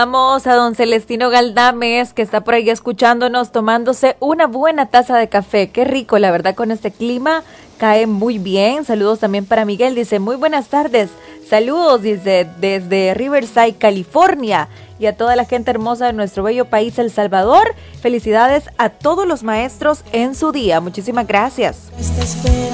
Vamos a don Celestino Galdames, que está por ahí escuchándonos, tomándose una buena taza de café. Qué rico, la verdad, con este clima cae muy bien. Saludos también para Miguel, dice, muy buenas tardes. Saludos desde Riverside, California. Y a toda la gente hermosa de nuestro bello país, El Salvador. Felicidades a todos los maestros en su día. Muchísimas gracias.